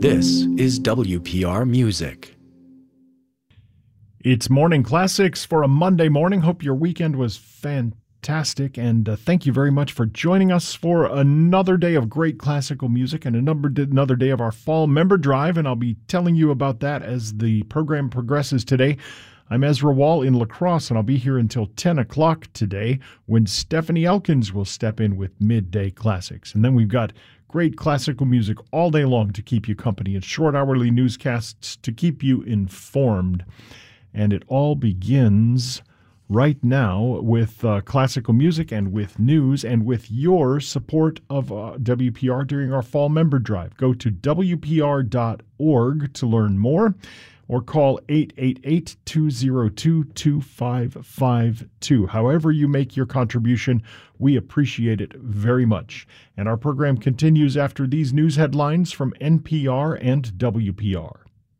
This is WPR Music. It's Morning Classics for a Monday morning. Hope your weekend was fantastic, and thank you very much for joining us for another day of great classical music and another day of our fall member drive, and I'll be telling you about that as the program progresses today. I'm Ezra Wall in La Crosse, and I'll be here until 10 o'clock today when Stephanie Elkins will step in with Midday Classics. And then we've got great classical music all day long to keep you company and short hourly newscasts to keep you informed. And it all begins right now with classical music and with news and with your support of WPR during our fall member drive. Go to WPR.org to learn more, or call 888-202-2552. However you make your contribution, we appreciate it very much. And our program continues after these news headlines from NPR and WPR.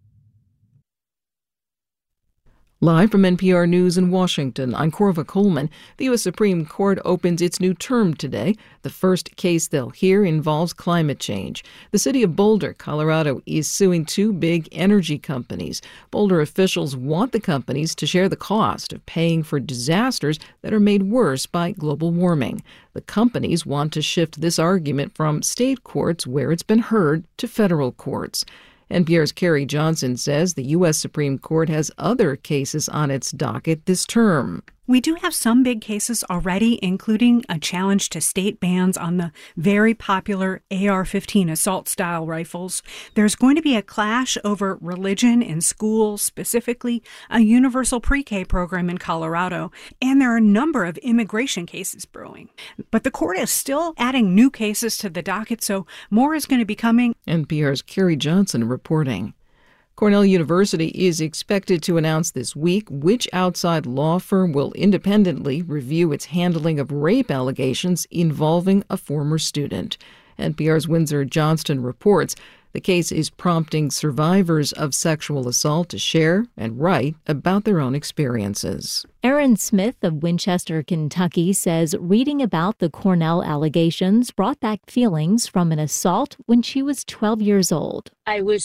Live from NPR News in Washington, I'm Corva Coleman. The U.S. Supreme Court opens its new term today. The first case they'll hear involves climate change. The city of Boulder, Colorado, is suing two big energy companies. Boulder officials want the companies to share the cost of paying for disasters that are made worse by global warming. The companies want to shift this argument from state courts, where it's been heard, to federal courts. NPR's Carrie Johnson says the U.S. Supreme Court has other cases on its docket this term. We do have some big cases already, including a challenge to state bans on the very popular AR-15 assault-style rifles. There's going to be a clash over religion in schools, specifically a universal pre-K program in Colorado, and there are a number of immigration cases brewing. But the court is still adding new cases to the docket, so more is going to be coming. NPR's Carrie Johnson reporting. Cornell University is expected to announce this week which outside law firm will independently review its handling of rape allegations involving a former student. NPR's Windsor Johnston reports the case is prompting survivors of sexual assault to share and write about their own experiences. Erin Smith of Winchester, Kentucky, says reading about the Cornell allegations brought back feelings from an assault when she was 12 years old. I was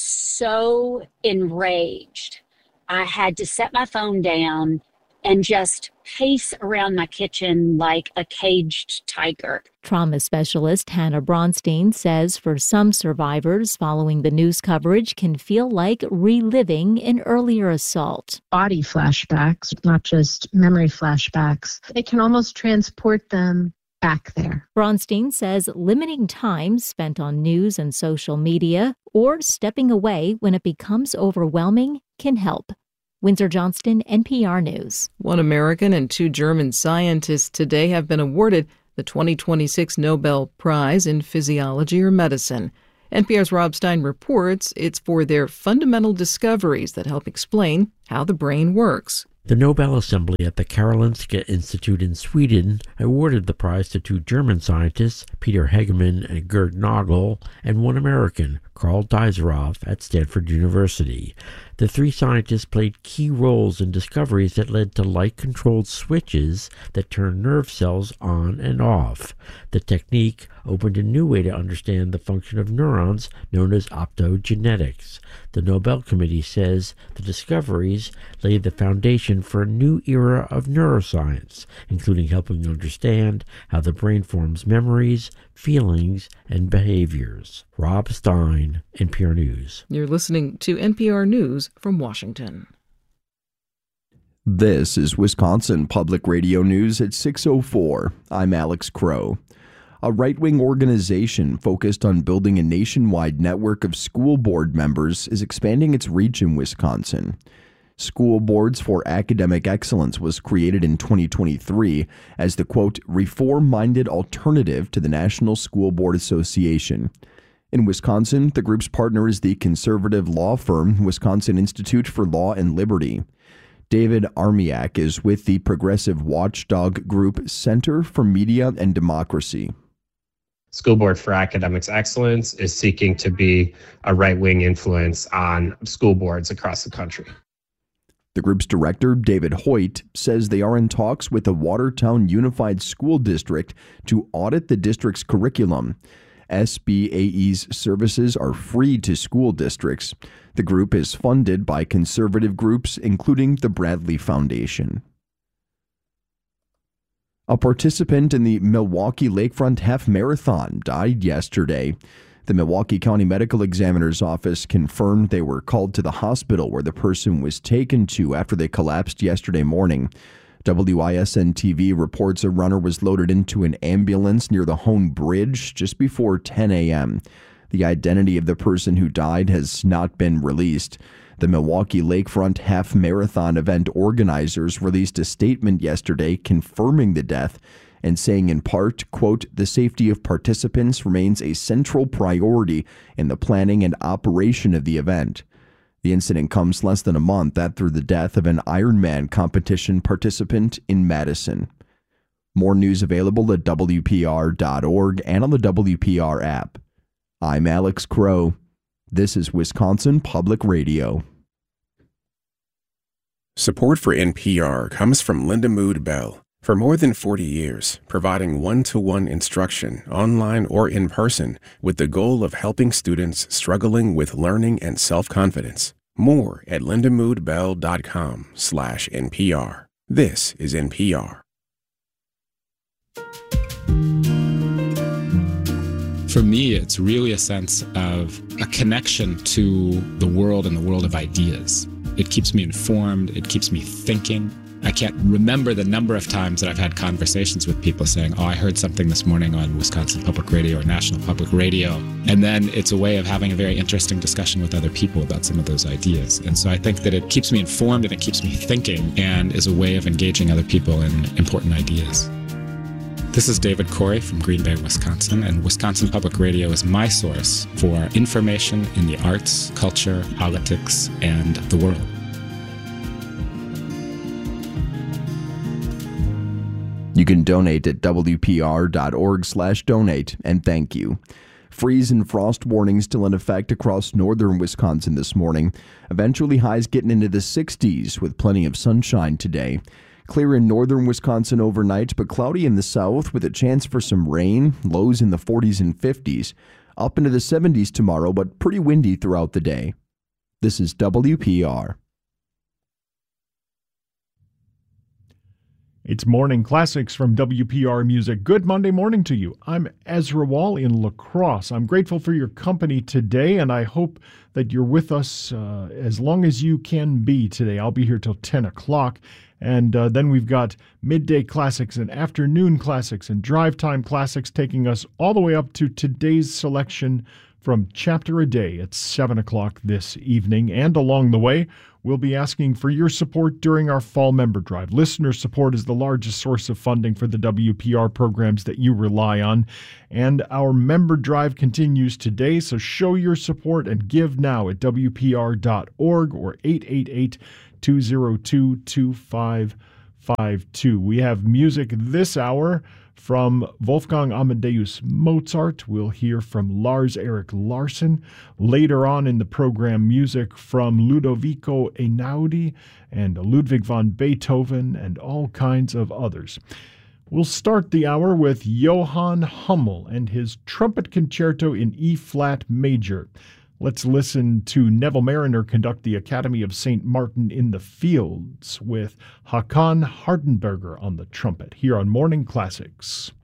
so enraged. I had to set my phone down and just pace around my kitchen like a caged tiger. Trauma specialist Hannah Bronstein says for some survivors, following the news coverage can feel like reliving an earlier assault. Body flashbacks, not just memory flashbacks. It can almost transport them back there. Bronstein says limiting time spent on news and social media or stepping away when it becomes overwhelming can help. Windsor Johnston, NPR News. One American and two German scientists today have been awarded the 2026 Nobel Prize in Physiology or Medicine. NPR's Rob Stein reports it's for their fundamental discoveries that help explain how the brain works. The Nobel Assembly at the Karolinska Institute in Sweden awarded the prize to two German scientists, Peter Hegemann and Gerd Nagel, and one American, Karl Deiserow, at Stanford University. The three scientists played key roles in discoveries that led to light-controlled switches that turn nerve cells on and off. The technique opened a new way to understand the function of neurons, known as optogenetics. The Nobel Committee says the discoveries laid the foundation for a new era of neuroscience, including helping understand how the brain forms memories, feelings, and behaviors. Rob Stein, NPR News. You're listening to NPR News from Washington. This is Wisconsin Public Radio News at 6:04. I'm Alex Crow. A right-wing organization focused on building a nationwide network of school board members is expanding its reach in Wisconsin. School Boards for Academic Excellence was created in 2023 as the, quote, reform-minded alternative to the National School Board Association. In Wisconsin, the group's partner is the conservative law firm Wisconsin Institute for Law and Liberty. David Armiak is with the progressive watchdog group Center for Media and Democracy. School Board for Academic Excellence is seeking to be a right-wing influence on school boards across the country. The group's director, David Hoyt, says they are in talks with the Watertown Unified School District to audit the district's curriculum. SBAE's services are free to school districts. The group is funded by conservative groups, including the Bradley Foundation. A participant in the Milwaukee Lakefront Half Marathon died yesterday. The Milwaukee County Medical Examiner's Office confirmed they were called to the hospital where the person was taken to after they collapsed yesterday morning. WISN-TV reports a runner was loaded into an ambulance near the Hone Bridge just before 10 a.m. The identity of the person who died has not been released. The Milwaukee Lakefront Half Marathon event organizers released a statement yesterday confirming the death and saying in part, quote, "The safety of participants remains a central priority in the planning and operation of the event." The incident comes less than a month after the death of an Ironman competition participant in Madison. More news available at WPR.org and on the WPR app. I'm Alex Crow. This is Wisconsin Public Radio. Support for NPR comes from Linda Mood Bell. For more than 40 years, providing one-to-one instruction, online or in person, with the goal of helping students struggling with learning and self-confidence. More at lindamoodbell.com/NPR. This is NPR. For me, it's really a sense of a connection to the world and the world of ideas. It keeps me informed. It keeps me thinking. I can't remember the number of times that I've had conversations with people saying, oh, I heard something this morning on Wisconsin Public Radio or National Public Radio. And then it's a way of having a very interesting discussion with other people about some of those ideas. And so I think that it keeps me informed and it keeps me thinking and is a way of engaging other people in important ideas. This is David Corey from Green Bay, Wisconsin, and Wisconsin Public Radio is my source for information in the arts, culture, politics, and the world. You can donate at WPR.org/donate, and thank you. Freeze and frost warnings still in effect across northern Wisconsin this morning. Eventually highs getting into the 60s with plenty of sunshine today. Clear in northern Wisconsin overnight, but cloudy in the south with a chance for some rain. Lows in the 40s and 50s. Up into the 70s tomorrow, but pretty windy throughout the day. This is WPR. It's Morning Classics from WPR Music. Good Monday morning to you. I'm Ezra Wall in La Crosse. I'm grateful for your company today, and I hope that you're with us as long as you can be today. I'll be here till 10 o'clock, and then we've got midday classics and afternoon classics and drive time classics taking us all the way up to today's selection from Chapter a Day at 7 o'clock this evening. And along the way, we'll be asking for your support during our fall member drive. Listener support is the largest source of funding for the WPR programs that you rely on. And our member drive continues today, so show your support and give now at WPR.org or 888-202-2552. We have music this hour from Wolfgang Amadeus Mozart. We'll hear from Lars Erik Larsson. Later on in the program, music from Ludovico Einaudi and Ludwig van Beethoven and all kinds of others. We'll start the hour with Johann Hummel and his trumpet concerto in E-flat major. Let's listen to Neville Mariner conduct the Academy of St. Martin in the Fields with Hakan Hardenberger on the trumpet here on Morning Classics.